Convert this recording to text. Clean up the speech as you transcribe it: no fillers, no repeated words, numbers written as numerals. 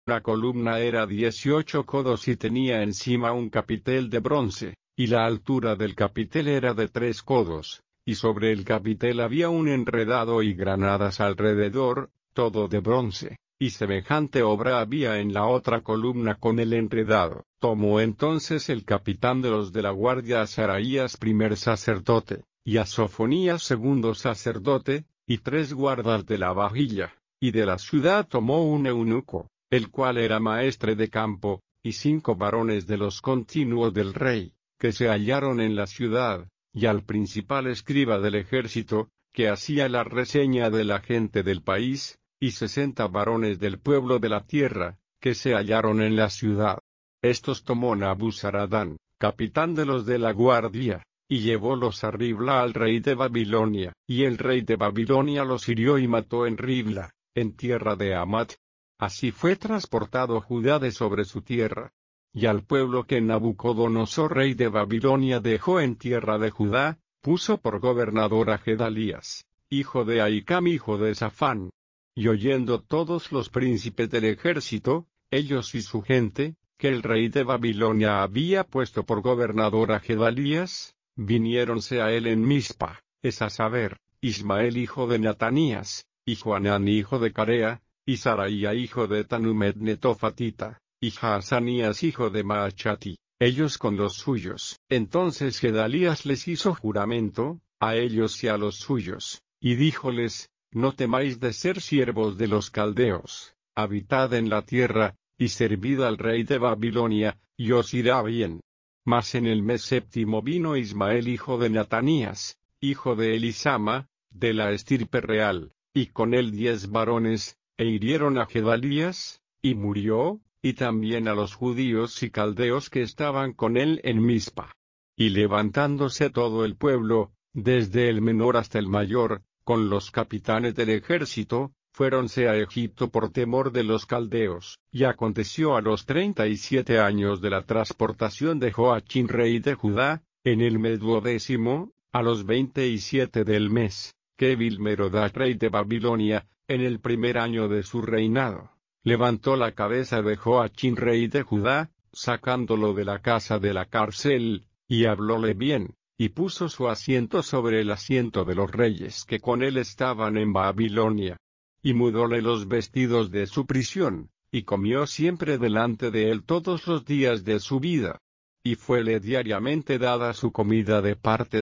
La columna era 18 codos y tenía encima un capitel de bronce, y la altura del capitel era de 3 codos, y sobre el capitel había un enredado y granadas alrededor, todo de bronce, y semejante obra había en la otra columna con el enredado. Tomó entonces el capitán de los de la guardia a Saraías primer sacerdote, y a Sofonías segundo sacerdote, y 3 guardas de la vajilla, y de la ciudad tomó un eunuco, el cual era maestre de campo, y 5 varones de los continuos del rey, que se hallaron en la ciudad, y al principal escriba del ejército, que hacía la reseña de la gente del país, y 60 varones del pueblo de la tierra, que se hallaron en la ciudad. Estos tomó Nabuzaradán, capitán de los de la guardia, y llevólos a Ribla al rey de Babilonia, y el rey de Babilonia los hirió y mató en Ribla, en tierra de Hamat. Así fue transportado Judá de sobre su tierra. Y al pueblo que Nabucodonosor rey de Babilonia dejó en tierra de Judá, puso por gobernador a Gedalías, hijo de Ahicam hijo de Safán. Y oyendo todos los príncipes del ejército, ellos y su gente, que el rey de Babilonia había puesto por gobernador a Gedalías, viniéronse a él en Mizpa, es a saber, Ismael hijo de Natanías, y Joanán hijo de Carea, y Saraía hijo de Tanumet Netofatita, y Jaazanías hijo de Maachati, ellos con los suyos. Entonces Gedalías les hizo juramento, a ellos y a los suyos, y díjoles: no temáis de ser siervos de los caldeos, habitad en la tierra, y servid al rey de Babilonia, y os irá bien. Mas en el mes séptimo vino Ismael hijo de Natanías, hijo de Elisama, de la estirpe real, y con él 10 varones, e hirieron a Gedalías, y murió, y también a los judíos y caldeos que estaban con él en Mizpa. Y levantándose todo el pueblo, desde el menor hasta el mayor, con los capitanes del ejército, fuéronse a Egipto por temor de los caldeos. Y aconteció a los 37 años de la transportación de Joachín rey de Judá, en el mes 12º, a los 27 del mes, que Evil-Merodach rey de Babilonia, en el primer año de su reinado, levantó la cabeza de Joachín rey de Judá, sacándolo de la casa de la cárcel, y hablóle bien, y puso su asiento sobre el asiento de los reyes que con él estaban en Babilonia. Y mudóle los vestidos de su prisión, y comió siempre delante de él todos los días de su vida. Y fuele diariamente dada su comida de parte